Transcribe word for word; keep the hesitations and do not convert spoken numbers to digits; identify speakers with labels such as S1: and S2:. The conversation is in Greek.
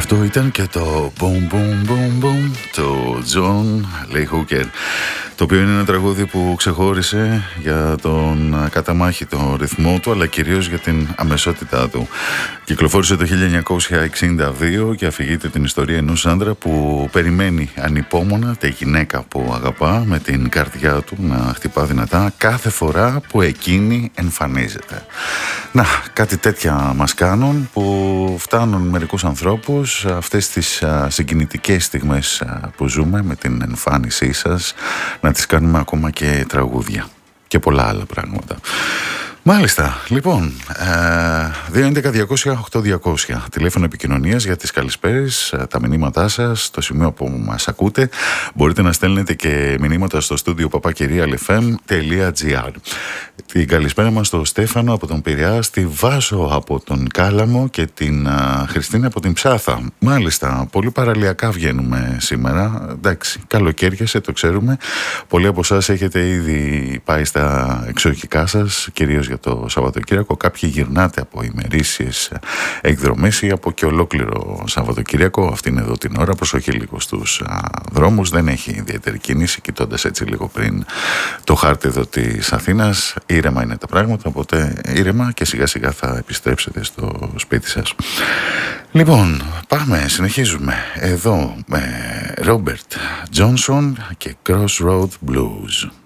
S1: Αυτό ήταν και το boom boom boom boom, το John Lee Hooker, το οποίο είναι ένα τραγούδι που ξεχώρισε για τον καταμάχητο ρυθμό του, αλλά κυρίως για την αμεσότητά του. Κυκλοφόρησε το χίλια εννιακόσια εξήντα δύο και αφηγείται την ιστορία ενός άντρα που περιμένει ανυπόμονα τη γυναίκα που αγαπά με την καρδιά του να χτυπά δυνατά κάθε φορά που εκείνη εμφανίζεται. Να, κάτι τέτοια μας κάνουν που φτάνουν μερικούς ανθρώπους αυτές τις α, συγκινητικές στιγμές α, που ζούμε με την εμφάνισή σας να τις κάνουμε ακόμα και τραγούδια και πολλά άλλα πράγματα. Μάλιστα, λοιπόν, δύο έντεκα διακόσια οκτώ διακόσια τηλέφωνο επικοινωνίας για τις καλησπέρες, τα μηνύματά σας, στο σημείο που μας ακούτε. Μπορείτε να στέλνετε και μηνύματα στο στούντιο παπάκι real f m τελεία g r. Την καλησπέρα μας στο Στέφανο από τον Πειραιά, στη Βάσο από τον Κάλαμο και την α, Χριστίνα από την Ψάθα. Μάλιστα, πολύ παραλιακά βγαίνουμε σήμερα. Εντάξει, καλοκαίριασε, το ξέρουμε. Πολλοί από εσάς έχετε ήδη πάει στα εξοχικά σας, κυρίως για το Σαββατοκύριακο. Κάποιοι γυρνάτε από ημερήσιες εκδρομές ή από και ολόκληρο Σαββατοκύριακο. Αυτή είναι εδώ την ώρα. Προσοχή λίγο στους α, δρόμους. Δεν έχει ιδιαίτερη κίνηση. Κοιτώντας έτσι λίγο πριν το χάρτη εδώ της Αθήνας, ήρεμα είναι τα πράγματα. Οπότε ήρεμα και σιγά σιγά θα επιστρέψετε στο σπίτι σας. Λοιπόν, πάμε, συνεχίζουμε εδώ με Robert Johnson και Crossroad Blues.